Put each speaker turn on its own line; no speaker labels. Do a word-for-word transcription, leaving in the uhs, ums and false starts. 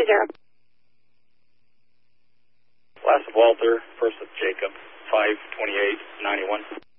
two zero.
Last of Walter, first of Jacob, five twenty-eight ninety-one.